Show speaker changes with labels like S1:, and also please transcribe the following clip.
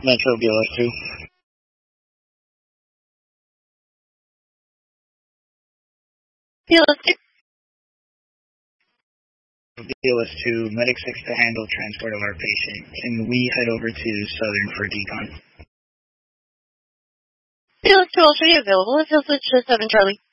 S1: Metro BLS 2.
S2: BLS 2.
S1: BLS 2, Medic 6 to handle transport of our patient. Can we head over to Southern for decon?
S2: BLS 2 will show you available until switch to 7 Charlie.